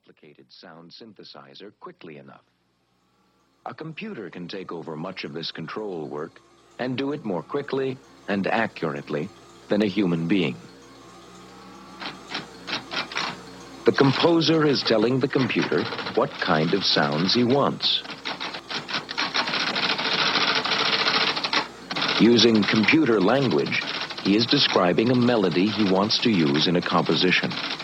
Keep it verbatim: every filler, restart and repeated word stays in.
complicated sound synthesizer quickly enough. A computer can take over much of this control work and do it more quickly and accurately than a human being. The composer is telling the computer what kind of sounds he wants. Using computer language, he is describing a melody he wants to use in a composition.